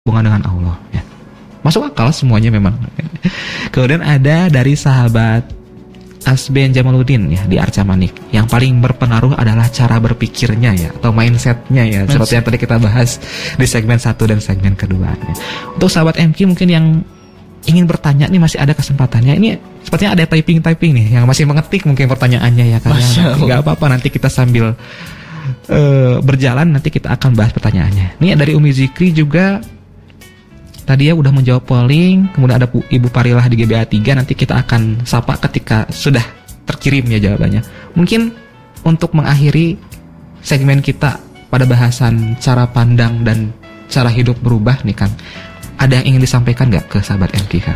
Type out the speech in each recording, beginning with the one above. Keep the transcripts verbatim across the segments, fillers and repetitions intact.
hubungan dengan Allah ya. Masuk akal semuanya memang. Kemudian ada dari sahabat Asben Jamaluddin ya di Arca Manik. Yang paling berpengaruh adalah cara berpikirnya ya, atau mindsetnya ya, mindset. Seperti yang tadi kita bahas di segmen satu dan segmen kedua ya. Untuk sahabat M Q mungkin yang ingin bertanya nih masih ada kesempatannya. Ini sepertinya ada typing-typing nih yang masih mengetik mungkin pertanyaannya ya, karena nggak apa-apa, nanti kita sambil uh, berjalan nanti kita akan bahas pertanyaannya. Ini dari Umi Zikri juga tadi ya udah menjawab polling. Kemudian ada Ibu Parilah di G B A tiga, nanti kita akan sapa ketika sudah terkirim ya jawabannya. Mungkin untuk mengakhiri segmen kita pada bahasan cara pandang dan cara hidup berubah nih Kang, ada yang ingin disampaikan gak ke sahabat M K Kang?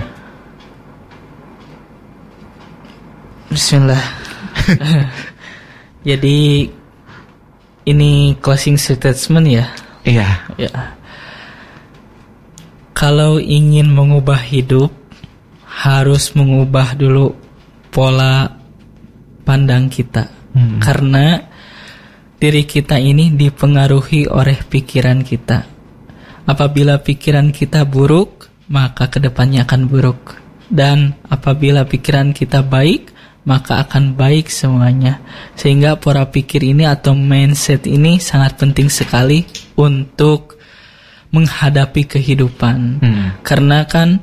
Bismillah. Jadi ini closing statement ya? Iya. Ya. Kalau ingin mengubah hidup, harus mengubah dulu pola pandang kita. Hmm. Karena diri kita ini dipengaruhi oleh pikiran kita. Apabila pikiran kita buruk, maka kedepannya akan buruk. Dan apabila pikiran kita baik, maka akan baik semuanya. Sehingga pola pikir ini atau mindset ini sangat penting sekali untuk menghadapi kehidupan. Hmm. Karena kan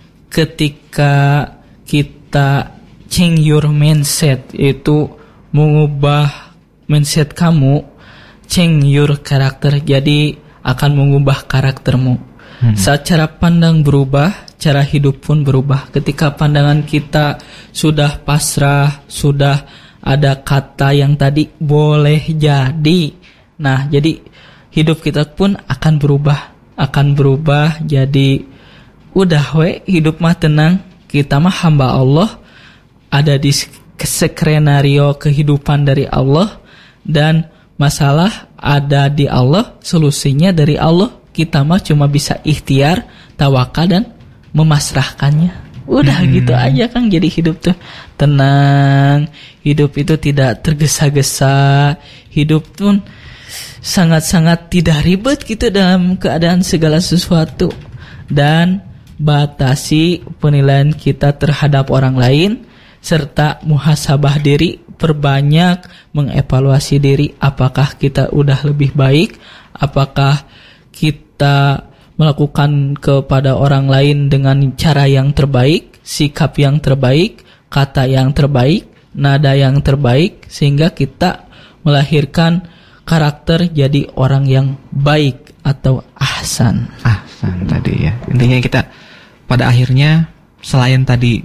ketika kita change your mindset, itu mengubah mindset kamu, change your karakter, jadi akan mengubah karaktermu. Hmm. Saat cara pandang berubah, cara hidup pun berubah. Ketika pandangan kita sudah pasrah, sudah ada kata yang tadi boleh jadi, nah jadi hidup kita pun akan berubah. Akan berubah jadi udah we hidup mah tenang, kita mah hamba Allah, ada di skenario kehidupan dari Allah, dan masalah ada di Allah, solusinya dari Allah. Kita mah cuma bisa ikhtiar, tawakal dan memasrahkannya. Udah hmm. gitu aja Kang, jadi hidup tuh tenang, hidup itu tidak tergesa-gesa, hidup pun sangat-sangat tidak ribet gitu dalam keadaan segala sesuatu. Dan batasi penilaian kita terhadap orang lain, serta muhasabah diri, perbanyak mengevaluasi diri. Apakah kita udah lebih baik, apakah kita melakukan kepada orang lain dengan cara yang terbaik, sikap yang terbaik, kata yang terbaik, nada yang terbaik, sehingga kita melahirkan karakter jadi orang yang baik atau ahsan. Ahsan tadi ya. Intinya kita pada akhirnya selain tadi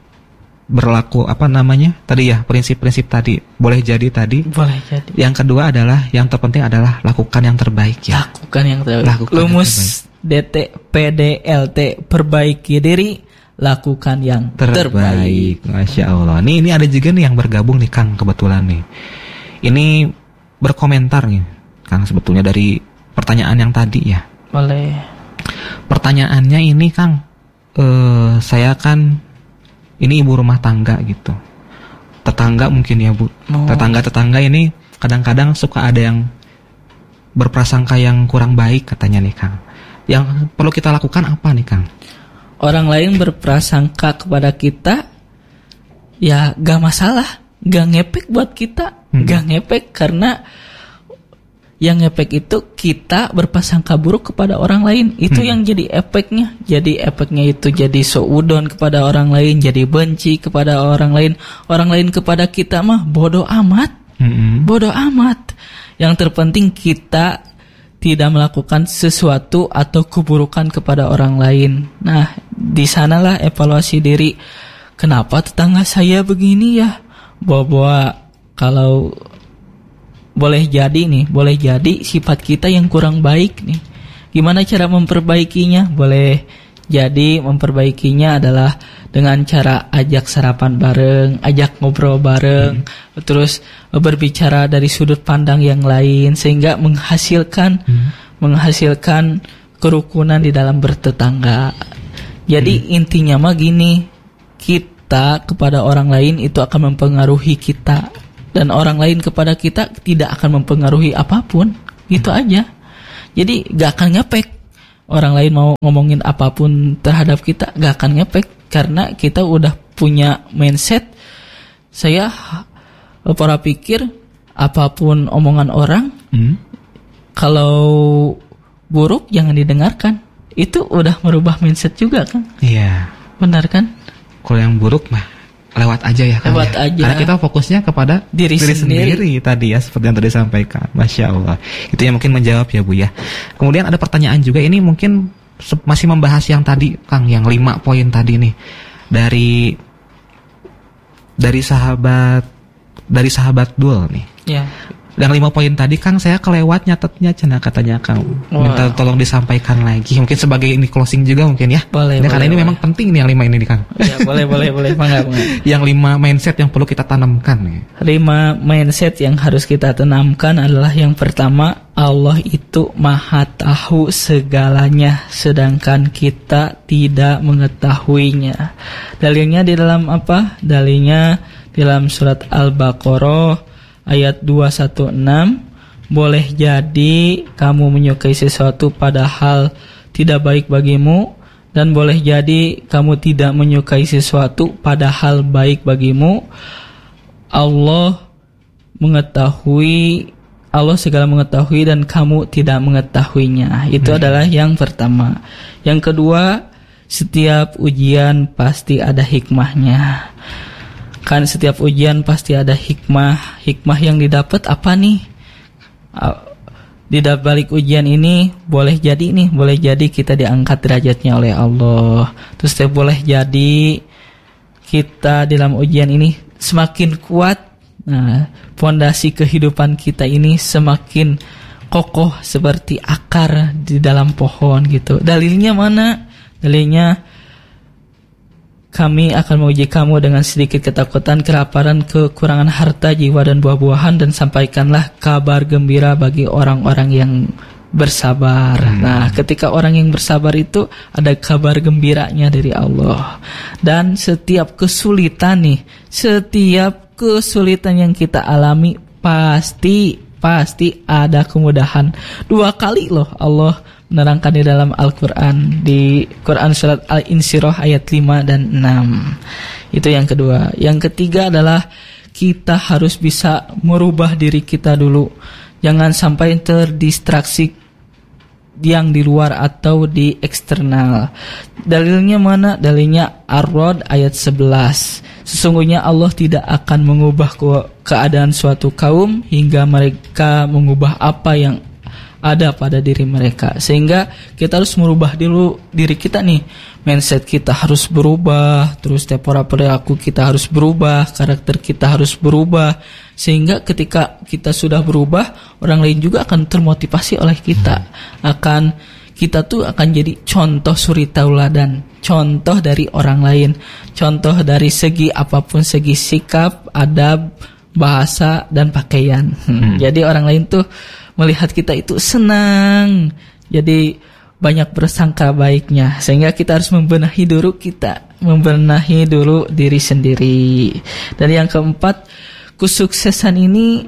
berlaku apa namanya? Tadi ya prinsip-prinsip tadi boleh jadi tadi. Boleh jadi. Yang kedua adalah yang terpenting adalah lakukan yang terbaik ya. Lakukan yang terbaik. Lakukan Lumus yang terbaik. D T P D L T, perbaiki diri, lakukan yang terbaik. terbaik. Masya Allah. Nih ini ada juga nih yang bergabung nih Kang kebetulan nih. Ini berkomentar nih Kang sebetulnya dari pertanyaan yang tadi ya. Boleh. Pertanyaannya ini Kang, eh, saya kan ini ibu rumah tangga gitu. Tetangga mungkin ya Bu. Oh. Tetangga-tetangga ini kadang-kadang suka ada yang berprasangka yang kurang baik katanya nih Kang. Yang perlu kita lakukan apa nih Kang? Orang lain berprasangka kepada kita, ya gak masalah, gak ngepek buat kita. Hmm. Gak ngepek karena yang ngepek itu kita berprasangka buruk kepada orang lain. Itu hmm. yang jadi efeknya. Jadi efeknya itu jadi seudon kepada orang lain, jadi benci kepada orang lain. Orang lain kepada kita mah bodoh amat. Hmm. Bodoh amat. Yang terpenting kita tidak melakukan sesuatu atau keburukan kepada orang lain. Nah, di sanalah evaluasi diri. Kenapa tetangga saya begini ya? Bahwa kalau boleh jadi nih, boleh jadi sifat kita yang kurang baik nih. Gimana cara memperbaikinya? Boleh jadi memperbaikinya adalah dengan cara ajak sarapan bareng, ajak ngobrol bareng, hmm. terus berbicara dari sudut pandang yang lain sehingga menghasilkan hmm. menghasilkan kerukunan di dalam bertetangga. Jadi hmm. intinya mah gini, kita kepada orang lain itu akan mempengaruhi kita, dan orang lain kepada kita tidak akan mempengaruhi apapun. Gitu aja. Jadi gak akan ngepek. orang lain mau ngomongin apapun terhadap kita gak akan ngefek, karena kita udah punya mindset saya pora pikir apapun omongan orang hmm. kalau buruk jangan didengarkan. Itu udah merubah mindset juga kan? Iya. Benar kan? Kalau yang buruk mah lewat aja ya kan. Lewat ya? aja. Karena kita fokusnya kepada diri, diri sendiri. sendiri tadi ya, seperti yang tadi sampaikan. Masya Allah. Itu yang mungkin menjawab ya Bu ya. Kemudian ada pertanyaan juga, ini mungkin masih membahas yang tadi Kang, yang lima poin tadi nih. Dari dari sahabat dari sahabat Dul nih. Ya. Dan lima poin tadi Kang saya kelewat nyatetnya, cina katanya Kang. Minta wow. tolong disampaikan lagi. Mungkin sebagai ini closing juga mungkin ya. Boleh. Nah, boleh karena ini boleh. memang penting nih yang lima ini nih Kang. Ya, boleh boleh boleh. Bangga, bangga. Yang lima mindset yang perlu kita tanamkan nih. Lima mindset yang harus kita tanamkan adalah yang pertama, Allah itu Maha tahu segalanya, sedangkan kita tidak mengetahuinya. Dalilnya di dalam apa? Dalilnya di dalam surat Al-Baqarah ayat dua ratus enam belas, boleh jadi kamu menyukai sesuatu padahal tidak baik bagimu, dan boleh jadi kamu tidak menyukai sesuatu padahal baik bagimu. Allah mengetahui, Allah segala mengetahui dan kamu tidak mengetahuinya. Itu hmm. adalah yang pertama. Yang kedua, setiap ujian pasti ada hikmahnya. Kan setiap ujian pasti ada hikmah. Hikmah yang didapat apa nih? Di balik ujian ini boleh jadi nih, boleh jadi kita diangkat derajatnya oleh Allah. Terus teh boleh jadi kita dalam ujian ini semakin kuat. Nah, fondasi kehidupan kita ini semakin kokoh seperti akar di dalam pohon gitu. Dalilnya mana? Dalilnya, kami akan menguji kamu dengan sedikit ketakutan, kelaparan, kekurangan harta, jiwa, dan buah-buahan, dan sampaikanlah kabar gembira bagi orang-orang yang bersabar. Hmm. Nah, ketika orang yang bersabar itu ada kabar gembiranya dari Allah. Dan setiap kesulitan nih, setiap kesulitan yang kita alami pasti pasti ada kemudahan. Dua kali loh Allah menerangkan di dalam Al-Quran, di Quran surat Al-Insyirah ayat lima dan enam. Itu yang kedua. Yang ketiga adalah kita harus bisa merubah diri kita dulu. Jangan sampai terdistraksi yang di luar atau di eksternal. Dalilnya mana? Dalilnya Ar-Rod ayat sebelas. Sesungguhnya Allah tidak akan mengubah keadaan suatu kaum hingga mereka mengubah apa yang ada pada diri mereka. Sehingga kita harus merubah dulu diri kita nih. Mindset kita harus berubah, terus pola perilaku kita harus berubah, karakter kita harus berubah. Sehingga ketika kita sudah berubah, orang lain juga akan termotivasi oleh kita. Akan kita tuh akan jadi contoh suri tauladan, contoh dari orang lain, contoh dari segi apapun, segi sikap, adab, bahasa, dan pakaian. Hmm. Jadi orang lain tuh melihat kita itu senang, jadi banyak bersangka baiknya. Sehingga kita harus membenahi dulu kita, membenahi dulu diri sendiri. Dan yang keempat, kesuksesan ini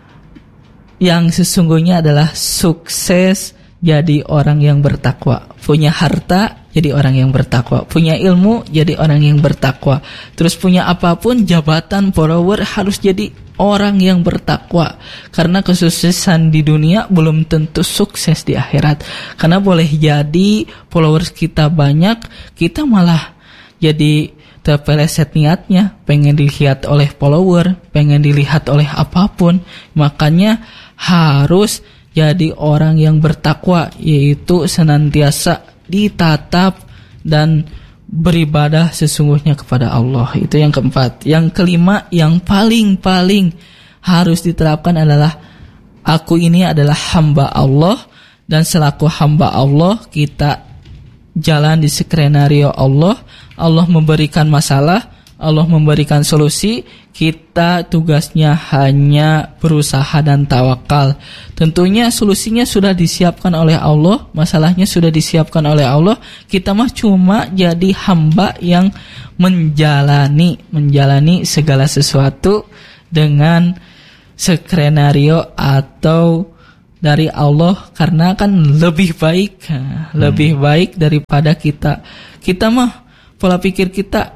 yang sesungguhnya adalah sukses jadi orang yang bertakwa. Punya harta, jadi orang yang bertakwa. Punya ilmu, jadi orang yang bertakwa. Terus punya apapun, jabatan, follower, harus jadi orang yang bertakwa. Karena kesuksesan di dunia belum tentu sukses di akhirat. Karena boleh jadi followers kita banyak, kita malah jadi terpeleset niatnya, pengen dilihat oleh follower, pengen dilihat oleh apapun. Makanya harus jadi orang yang bertakwa, yaitu senantiasa ditatap dan beribadah sesungguhnya kepada Allah. Itu yang keempat. Yang kelima, yang paling-paling harus diterapkan adalah aku ini adalah hamba Allah, dan selaku hamba Allah kita jalan di skenario Allah. Allah memberikan masalah, Allah memberikan solusi, kita tugasnya hanya berusaha dan tawakal. Tentunya solusinya sudah disiapkan oleh Allah, masalahnya sudah disiapkan oleh Allah. Kita mah cuma jadi hamba yang menjalani menjalani segala sesuatu dengan skenario atau dari Allah karena kan lebih baik, hmm. lebih baik daripada kita. Kita mah pola pikir kita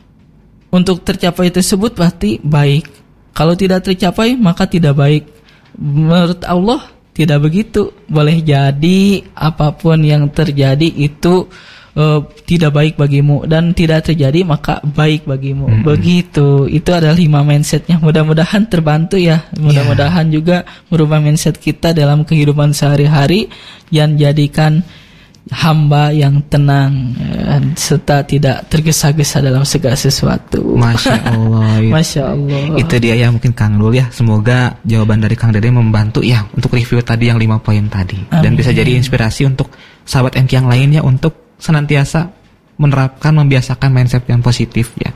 untuk tercapai tersebut pasti baik. Kalau tidak tercapai maka tidak baik. Menurut Allah tidak begitu. Boleh jadi apapun yang terjadi itu Uh, tidak baik bagimu dan tidak terjadi maka baik bagimu. Mm-hmm. Begitu. Itu adalah lima mindsetnya. Mudah-mudahan terbantu ya. Mudah-mudahan yeah. juga merubah mindset kita dalam kehidupan sehari-hari yang jadikan hamba yang tenang uh, serta tidak tergesa-gesa dalam segala sesuatu. Masya Allah. Masya Allah. Itu dia ya mungkin Kang Dul ya. Semoga jawaban dari Kang Dede membantu ya untuk review tadi yang lima poin tadi. Amin. Dan bisa jadi inspirasi untuk sahabat M K yang lainnya untuk senantiasa menerapkan, membiasakan mindset yang positif ya.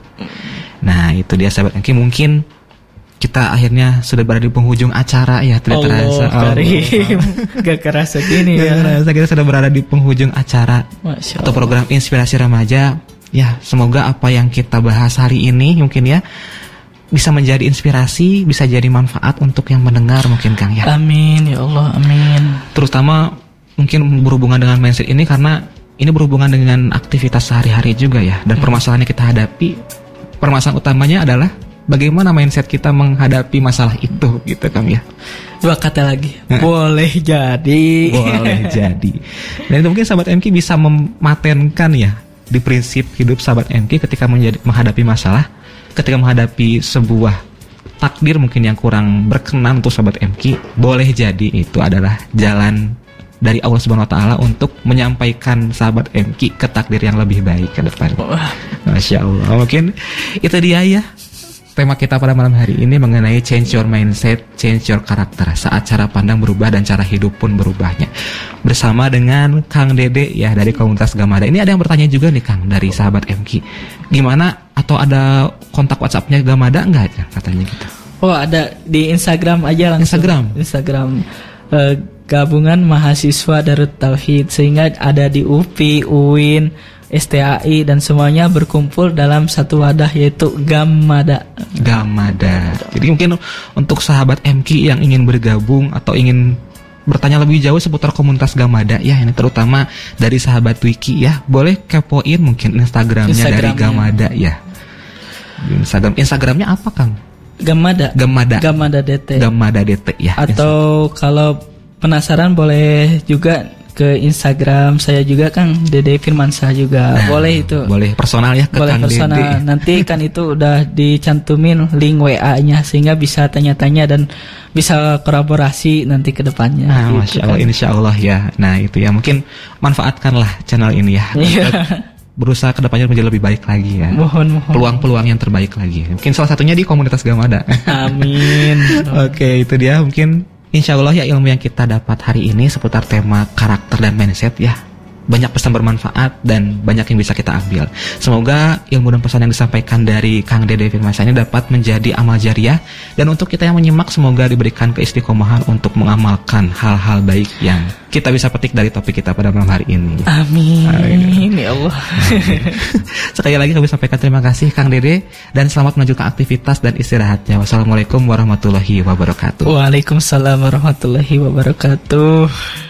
Nah itu dia sahabat M K. Mungkin kita akhirnya sudah berada di penghujung acara ya. Tidak Allah terasa Karim. Gak kerasa gini ya. Gak kerasa kita sudah berada di penghujung acara atau program Inspirasi Remaja. Ya semoga apa yang kita bahas hari ini mungkin ya bisa menjadi inspirasi, bisa jadi manfaat untuk yang mendengar mungkin Kang ya. Amin ya Allah, amin. Terutama mungkin berhubungan dengan mindset ini karena ini berhubungan dengan aktivitas sehari-hari juga ya. Dan permasalahan yang kita hadapi, permasalahan utamanya adalah bagaimana mindset kita menghadapi masalah itu gitu Kang ya. Dua kata lagi, boleh jadi. Boleh jadi. Dan itu mungkin sahabat M K bisa mematenkan ya di prinsip hidup sahabat M K ketika menjadi, menghadapi masalah, ketika menghadapi sebuah takdir mungkin yang kurang berkenan untuk sahabat M K, boleh jadi itu adalah jalan dari Allah Subhanahu wa taala untuk menyampaikan sahabat M K ke takdir yang lebih baik ke depan. Masya Allah. Mungkin itu dia ya tema kita pada malam hari ini mengenai change your mindset, change your character. Saat cara pandang berubah dan cara hidup pun berubahnya. Bersama dengan Kang Dede ya dari komunitas Gamada. Ini ada yang bertanya juga nih Kang dari sahabat M K. Gimana atau ada kontak WhatsApp-nya Gamada enggak ya katanya gitu? Oh, ada di Instagram aja langsung. Instagram. Instagram. Uh, Gabungan Mahasiswa Darut Tauhid, sehingga ada di U P I, U I N, S T A I dan semuanya berkumpul dalam satu wadah yaitu Gamada. Gamada. Jadi mungkin untuk sahabat M K yang ingin bergabung atau ingin bertanya lebih jauh seputar komunitas Gamada ya, ini terutama dari sahabat Wiki ya, boleh kepoin mungkin Instagramnya, Instagramnya. dari Gamada ya. Instagram Instagramnya apa Kang? Gamada. Gamada. Gamada D T. Gamada D T ya. Atau kalau penasaran boleh juga ke Instagram saya juga Kang Dede Firmansyah juga. Nah, boleh itu. Boleh personal ya ke boleh Kang personal. Dede. Nanti kan itu udah dicantumin link W A-nya sehingga bisa tanya-tanya dan bisa kolaborasi nanti ke depannya. Nah, gitu, Masya Allah, kan. Insya Allah ya. Nah itu ya mungkin manfaatkanlah channel ini ya. Berusaha ke depannya menjadi lebih baik lagi ya. Mohon, mohon. Peluang-peluang yang terbaik lagi. Mungkin salah satunya di komunitas Gamada. Amin. Oke, itu dia mungkin insya Allah ya ilmu yang kita dapat hari ini seputar tema karakter dan mindset ya. Banyak pesan bermanfaat dan banyak yang bisa kita ambil. Semoga ilmu dan pesan yang disampaikan dari Kang Dede Firmansyah ini dapat menjadi amal jariah. Dan untuk kita yang menyimak semoga diberikan keistiqomahan untuk mengamalkan hal-hal baik yang kita bisa petik dari topik kita pada malam hari ini. Amin. Amin. Ya Allah. Amin. Sekali lagi kami sampaikan terima kasih Kang Dede dan selamat melanjutkan aktivitas dan istirahatnya. Wassalamualaikum warahmatullahi wabarakatuh. Waalaikumsalam warahmatullahi wabarakatuh.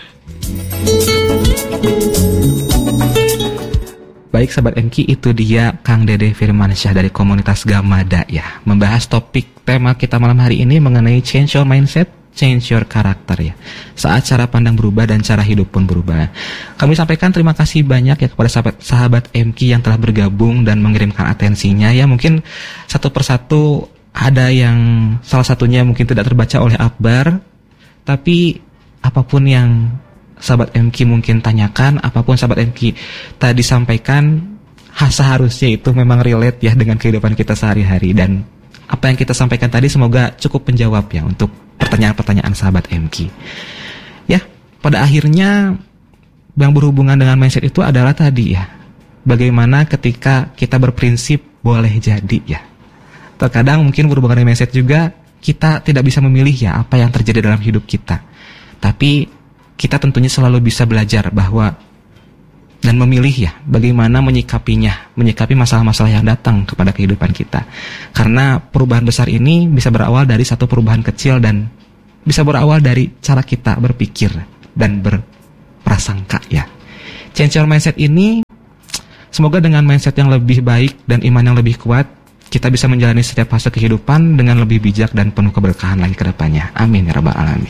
Baik sahabat M K, itu dia Kang Dede Firmansyah dari komunitas Gamada ya, membahas topik tema kita malam hari ini mengenai change your mindset, change your character ya. Saat cara pandang berubah dan cara hidup pun berubah. Kami sampaikan terima kasih banyak ya kepada sahabat, sahabat M K yang telah bergabung dan mengirimkan atensinya ya. Mungkin satu persatu ada yang salah satunya mungkin tidak terbaca oleh Akbar, tapi apapun yang sahabat M K mungkin tanyakan, apapun sahabat M K tadi sampaikan, seharusnya itu memang relate ya dengan kehidupan kita sehari-hari. Dan apa yang kita sampaikan tadi semoga cukup menjawab ya untuk pertanyaan-pertanyaan sahabat M K. Ya, pada akhirnya yang berhubungan dengan mindset itu adalah tadi ya, bagaimana ketika kita berprinsip boleh jadi ya. Terkadang mungkin berhubungan dengan mindset juga kita tidak bisa memilih ya apa yang terjadi dalam hidup kita. Tapi kita tentunya selalu bisa belajar bahwa dan memilih ya bagaimana menyikapinya, menyikapi masalah-masalah yang datang kepada kehidupan kita. Karena perubahan besar ini bisa berawal dari satu perubahan kecil dan bisa berawal dari cara kita berpikir dan berprasangka ya. Change your mindset ini, semoga dengan mindset yang lebih baik dan iman yang lebih kuat, kita bisa menjalani setiap fase kehidupan dengan lebih bijak dan penuh keberkahan lagi ke depannya. Amin ya rabbal alamin.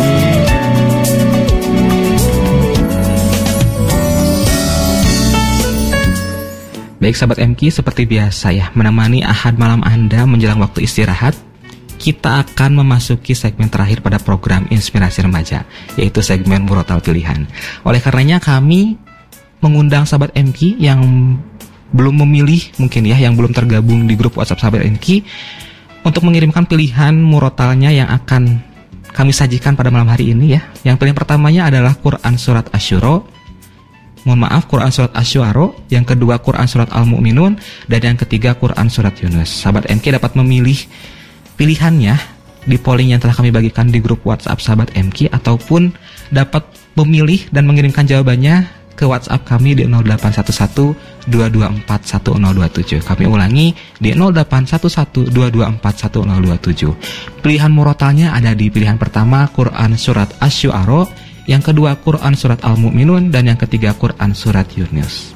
Baik sahabat M Q, seperti biasa ya, menemani Ahad malam Anda menjelang waktu istirahat, kita akan memasuki segmen terakhir pada program Inspirasi Remaja, yaitu segmen Murotal Pilihan. Oleh karenanya kami mengundang sahabat M Q yang belum memilih mungkin ya, yang belum tergabung di grup WhatsApp sahabat M Q, untuk mengirimkan pilihan murotalnya yang akan kami sajikan pada malam hari ini ya. Yang pilihan pertamanya adalah Quran Surat Asy-Syura, mohon maaf, Quran Surat Asy-Syu'ara, yang kedua Quran Surat Al-Mu'minun, dan yang ketiga Quran Surat Yunus. Sahabat M Q dapat memilih pilihannya di polling yang telah kami bagikan di grup WhatsApp sahabat M Q, ataupun dapat memilih dan mengirimkan jawabannya ke WhatsApp kami di nol delapan satu satu dua dua empat satu nol dua tujuh. Kami ulangi di nol delapan satu satu dua dua empat satu nol dua tujuh. Pilihan murotalnya ada di pilihan pertama Quran Surat Asy-Syu'ara, yang kedua Quran Surat Al-Mu'minun, dan yang ketiga Quran Surat Yunus.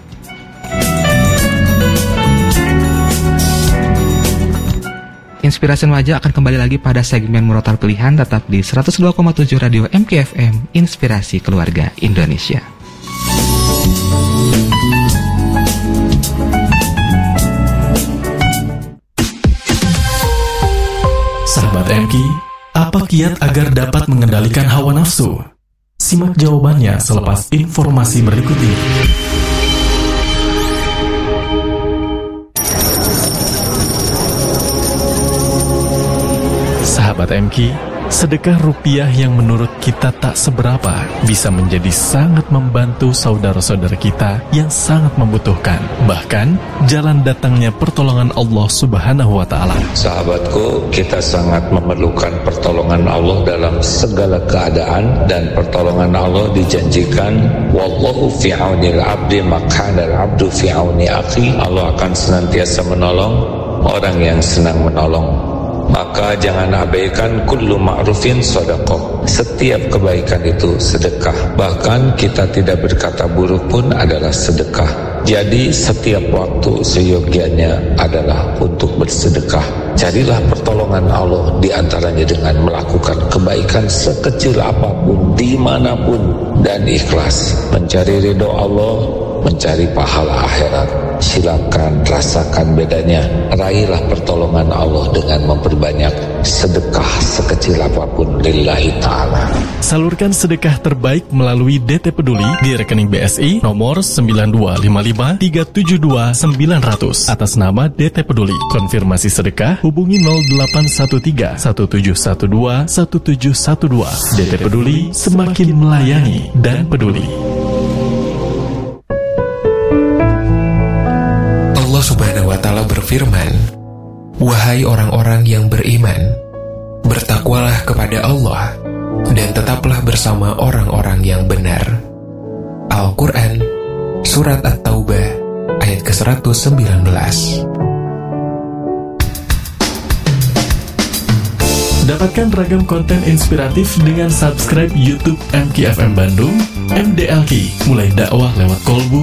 Inspirasi Remaja akan kembali lagi pada segmen Murotal Pilihan, tetap di seratus dua koma tujuh Radio M Q F M, Inspirasi Keluarga Indonesia. Sahabat M Q, apa kiat agar dapat mengendalikan hawa nafsu? Simak jawabannya selepas informasi berikut ini. Sahabat M Q, sedekah rupiah yang menurut kita tak seberapa bisa menjadi sangat membantu saudara-saudara kita yang sangat membutuhkan. Bahkan, jalan datangnya pertolongan Allah Subhanahu wa Ta'ala. Sahabatku, kita sangat memerlukan pertolongan Allah dalam segala keadaan, dan pertolongan Allah dijanjikan, wallahu fi aunil abdi maq'anal abdu fi auni akhi. Allah akan senantiasa menolong orang yang senang menolong. Maka jangan abaikan kullu ma'rufin sedekah. Setiap kebaikan itu sedekah. Bahkan kita tidak berkata buruk pun adalah sedekah. Jadi setiap waktu seyogianya adalah untuk bersedekah. Carilah pertolongan Allah di antaranya dengan melakukan kebaikan sekecil apapun, dimanapun, dan ikhlas. Mencari ridho Allah, mencari pahala akhirat. Silakan rasakan bedanya. Raihlah pertolongan Allah dengan memperbanyak sedekah sekecil apapun lillahi ta'ala. Salurkan sedekah terbaik melalui D T Peduli di rekening B S I nomor sembilan dua lima lima tiga tujuh dua sembilan nol nol atas nama D T Peduli. Konfirmasi sedekah hubungi nol delapan satu tiga satu tujuh satu dua satu tujuh satu dua. D T Peduli, semakin melayani dan peduli. Allah Subhanahu wa Ta'ala berfirman, "Wahai orang-orang yang beriman, bertakwalah kepada Allah dan tetaplah bersama orang-orang yang benar." Al-Quran Surat At-Taubah ayat ke seratus sembilan belas. Dapatkan ragam konten inspiratif dengan subscribe YouTube M Q F M Bandung, M D L Q, mulai dakwah lewat kolbu